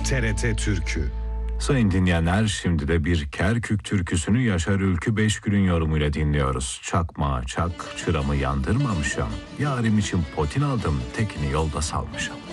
TRT Türkü. Sayın dinleyenler, şimdi de bir Kerkük türküsünü Yaşar Ülkü Beşgül'ün yorumuyla dinliyoruz. Çakma çak, çıramı yandırmamışam. Yarim için potin aldım, tekini yolda salmışam.